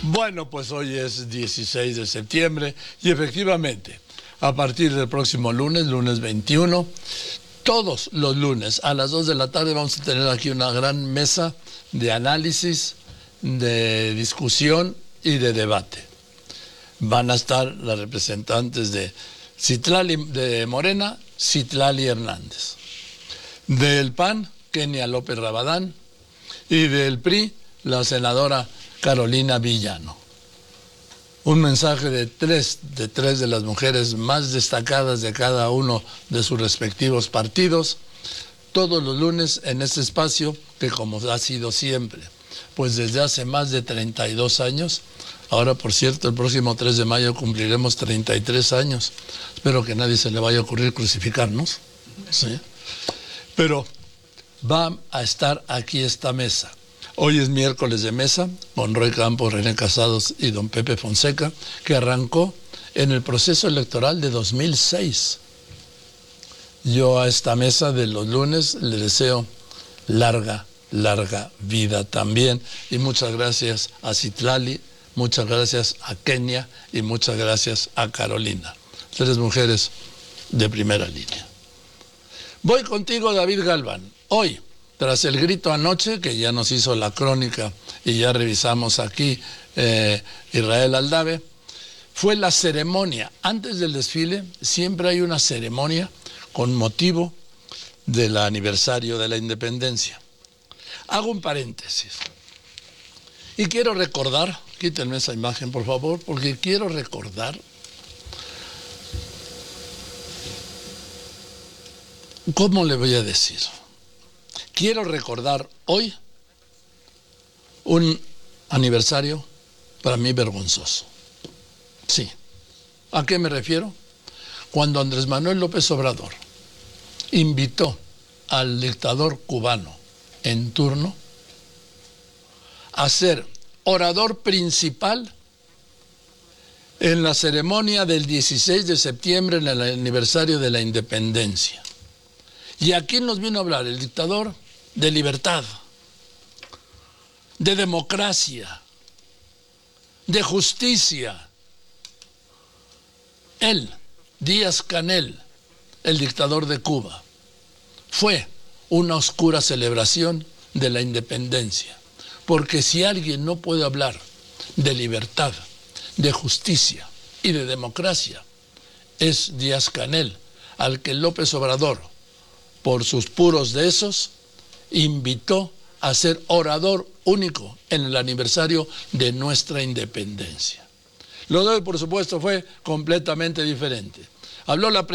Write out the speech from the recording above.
Bueno, pues hoy es 16 de septiembre y efectivamente, a partir del próximo lunes 21, todos los lunes a las 2 de la tarde vamos a tener aquí una gran mesa de análisis, de discusión y de debate. Van a estar las representantes de de Morena, Citlali Hernández. Del PAN, Kenia López Rabadán. Y del PRI, la senadora Carolina Villano. Un mensaje de tres de las mujeres más destacadas de cada uno de sus respectivos partidos, todos los lunes en este espacio que, como ha sido siempre, pues desde hace más de 32 años, ahora por cierto el próximo 3 de mayo cumpliremos 33 años, espero que a nadie se le vaya a ocurrir crucificarnos, ¿sí? Pero va a estar aquí esta mesa. Hoy es miércoles de mesa, con Roy Campos, René Casados y don Pepe Fonseca, que arrancó en el proceso electoral de 2006. Yo a esta mesa de los lunes le deseo larga vida también. Y muchas gracias a Citlali, muchas gracias a Kenia y muchas gracias a Carolina. 3 mujeres de primera línea. Voy contigo, David Galván. Hoy, tras el grito anoche, que ya nos hizo la crónica y ya revisamos aquí Israel Aldave, fue la ceremonia. Antes del desfile siempre hay una ceremonia con motivo del aniversario de la independencia. Hago un paréntesis. Y quiero recordar, quítenme esa imagen por favor, porque quiero recordar ¿cómo le voy a decir? Quiero recordar hoy un aniversario para mí vergonzoso. Sí. ¿A qué me refiero? Cuando Andrés Manuel López Obrador invitó al dictador cubano en turno a ser orador principal en la ceremonia del 16 de septiembre en el aniversario de la independencia. ¿Y a quién nos vino a hablar? El dictador de libertad, de democracia, de justicia. Él, Díaz-Canel, el dictador de Cuba, fue una oscura celebración de la independencia. Porque si alguien no puede hablar de libertad, de justicia y de democracia, es Díaz-Canel, al que López Obrador, por sus puros de esos, invitó a ser orador único en el aniversario de nuestra independencia. Lo de hoy, por supuesto, fue completamente diferente. Habló la